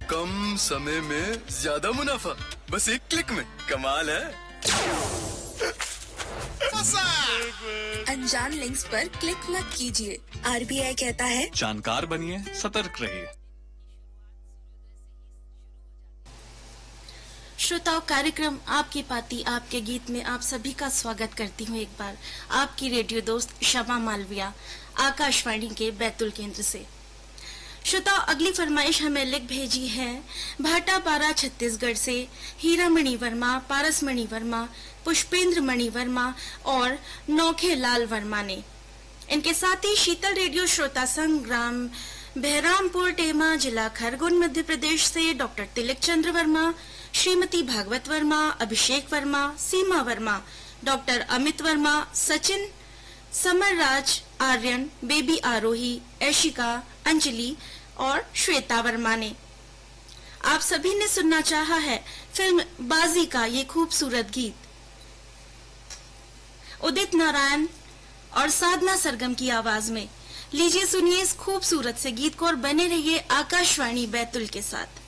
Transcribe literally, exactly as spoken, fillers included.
कम समय में ज्यादा मुनाफा, बस एक क्लिक में। कमाल है। अनजान लिंक्स पर क्लिक मत कीजिए। आरबीआई कहता है जानकार बनिए, सतर्क रहिए। श्रोताओं, कार्यक्रम आपकी पाती आपके गीत में आप सभी का स्वागत करती हूँ एक बार आपकी रेडियो दोस्त शमा मालविया, आकाशवाणी के बैतूल केंद्र से। श्रोताओं, अगली फरमाइश हमें लिख भेजी है भाटापारा छत्तीसगढ़ से हीरामणि वर्मा, पारसमणि वर्मा, पुष्पेंद्र मणि वर्मा और नौखे लाल वर्मा ने। इनके साथ ही शीतल रेडियो श्रोता संघ ग्राम बहरामपुर टेमा, जिला खरगोन, मध्य प्रदेश से डॉक्टर तिलक चंद्र वर्मा, श्रीमती भागवत वर्मा, अभिषेक वर्मा, सीमा वर्मा, डॉक्टर अमित वर्मा, सचिन, समरराज, आर्यन, बेबी आरोही, ऐशिका, अंजलि और श्वेता वर्मा ने। आप सभी ने सुनना चाहा है फिल्म बाजी का ये खूबसूरत गीत उदित नारायण और साधना सरगम की आवाज में। लीजिए सुनिए इस खूबसूरत से गीत को और बने रहिए आकाशवाणी बैतूल के साथ।